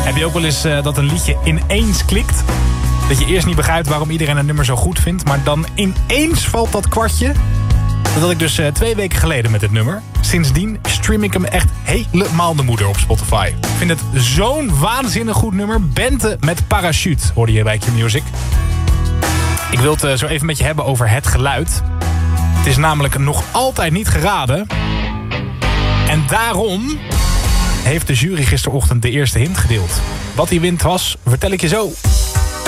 Heb je ook wel eens dat een liedje ineens klikt? Dat je eerst niet begrijpt waarom iedereen een nummer zo goed vindt, maar dan ineens valt dat kwartje? Dat had ik dus 2 weken geleden met dit nummer. Sindsdien stream ik hem echt helemaal de moeder op Spotify. Ik vind het zo'n waanzinnig goed nummer. Bente met Parachute hoorde je bij Q-Music. Ik wil het zo even met je hebben over het geluid. Het is namelijk nog altijd niet geraden. En daarom heeft de jury gisterochtend de eerste hint gedeeld. Wat die wind was, vertel ik je zo.